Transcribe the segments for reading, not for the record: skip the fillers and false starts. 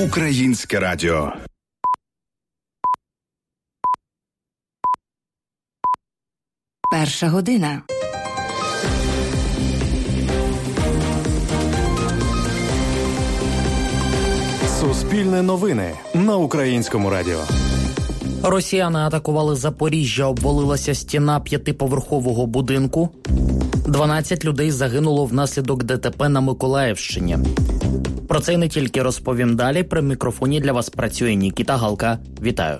Українське радіо. Перша година. Суспільне новини на Українському радіо. Росіяни атакували Запоріжжя, обвалилася стіна 5-поверхового будинку. 12 людей загинуло внаслідок ДТП на Миколаївщині. Про це і не тільки розповім далі. При мікрофоні для вас працює Нікіта Галка. Вітаю.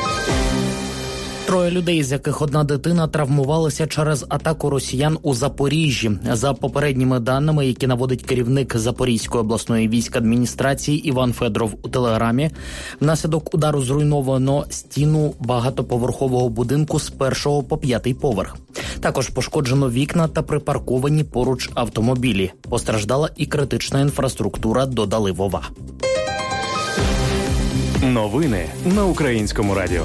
3 людей, з яких одна дитина, травмувалися через атаку росіян у Запоріжжі. За попередніми даними, які наводить керівник Запорізької обласної військадміністрації Іван Федоров у Телеграмі, внаслідок удару зруйновано стіну багатоповерхового будинку з 1 по 5 поверх. Також пошкоджено вікна та припарковані поруч автомобілі. Постраждала і критична інфраструктура, додали в ОВА. Новини на Українському радіо.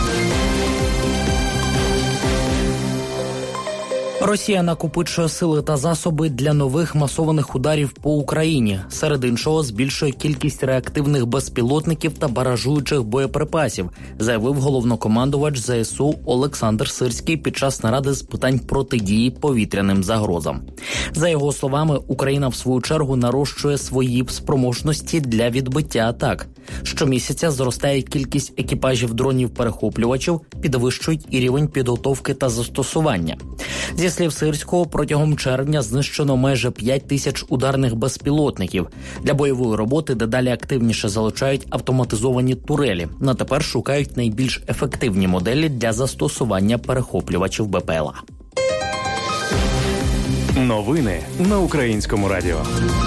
Росія накопичує сили та засоби для нових масованих ударів по Україні. Серед іншого, збільшує кількість реактивних безпілотників та баражуючих боєприпасів, заявив головнокомандувач ЗСУ Олександр Сирський під час наради з питань протидії повітряним загрозам. За його словами, Україна в свою чергу нарощує свої спроможності для відбиття атак. Щомісяця зростає кількість екіпажів дронів-перехоплювачів, підвищують і рівень підготовки та застосування. Зі слів Сирського, протягом червня знищено майже 5 тисяч ударних безпілотників. Для бойової роботи дедалі активніше залучають автоматизовані турелі. На тепер шукають найбільш ефективні моделі для застосування перехоплювачів БПЛА. Новини на Українському радіо.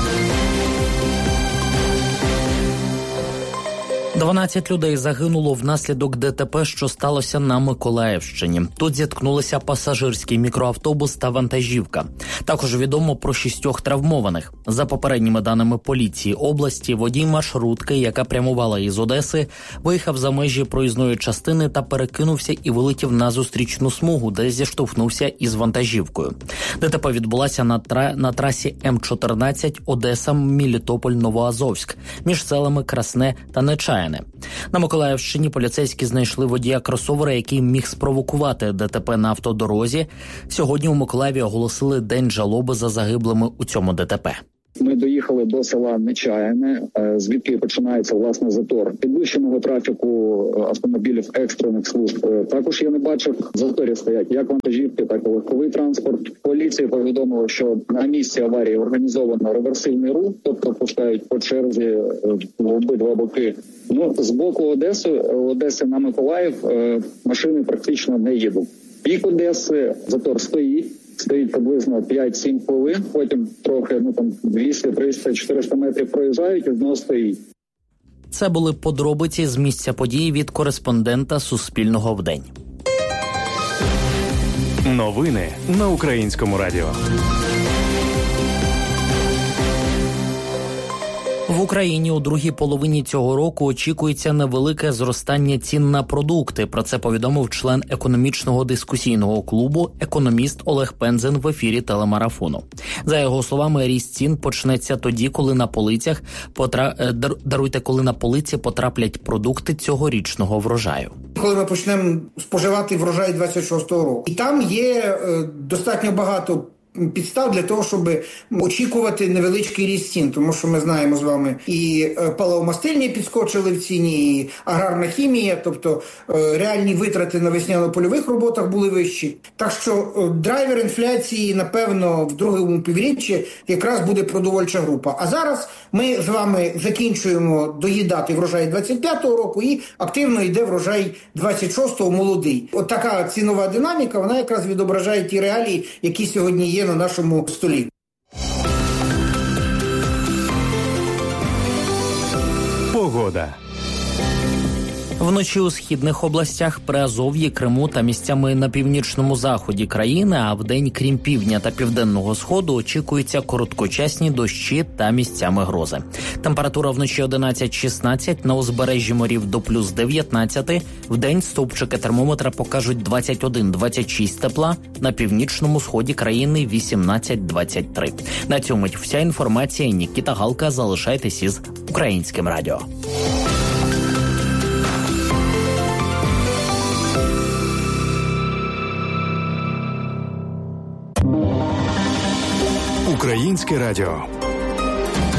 12 людей загинуло внаслідок ДТП, що сталося на Миколаївщині. Тут зіткнулися пасажирський мікроавтобус та вантажівка. Також відомо про 6 травмованих. За попередніми даними поліції області, водій маршрутки, яка прямувала із Одеси, виїхав за межі проїзної частини та перекинувся і вилетів на зустрічну смугу, де зіштовхнувся із вантажівкою. ДТП відбулася на трасі М14 Одеса-Мелітополь-Новоазовськ між селами Красне та Нечаяне. На Миколаївщині поліцейські знайшли водія кросовера, який міг спровокувати ДТП на автодорозі. Сьогодні у Миколаєві оголосили день жалоби за загиблими у цьому ДТП. Ми доїхали до села Нечаяне, звідки починається, власне, затор підвищеного трафіку автомобілів екстрених служб. Також я не бачив, в заторі стоять як вантажівки, так і легковий транспорт. Поліції повідомило, що на місці аварії організовано реверсивний рух, тобто пускають по черзі в обидва боки. З боку Одеси на Миколаїв машини практично не їдуть. Бік Одеси затор стоїть приблизно 5-7 хвилин, потім трохи, 200, 300, 400 метрів проїжджають і знову стоїть. Це були подробиці з місця події від кореспондента Суспільного вдень. Новини на Українському радіо. В Україні у другій половині цього року очікується невелике зростання цін на продукти. Про це повідомив член економічного дискусійного клубу, економіст Олег Пензен в ефірі телемарафону. За його словами, ріст цін почнеться тоді, коли на полицях коли на полиці потраплять продукти цьогорічного врожаю. Коли ми почнемо споживати врожай 26-го року. І там є достатньо багато підстав для того, щоб очікувати невеличкий ріст цін, тому що ми знаємо з вами і паливомастильні підскочили в ціні, і аграрна хімія, тобто реальні витрати на весняно-польових роботах були вищі. Так що драйвер інфляції, напевно, в другому півріччі якраз буде продовольча група. А зараз ми з вами закінчуємо доїдати врожай 25-го року і активно йде врожай 26-го молодий. От така цінова динаміка, вона якраз відображає ті реалії, які сьогодні є на нашому столі. Погода. Вночі у східних областях, Приазов'ї, Криму та місцями на північному заході країни, а вдень, крім півдня та південного сходу, очікуються короткочасні дощі та місцями грози. Температура вночі 11-16, на узбережжі морів до плюс 19, вдень стовпчики термометра покажуть 21-26 тепла, на північному сході країни 18-23. На цьому вся інформація. Нікіта Галка. Залишайтесь із Українським радіо. Українське радіо.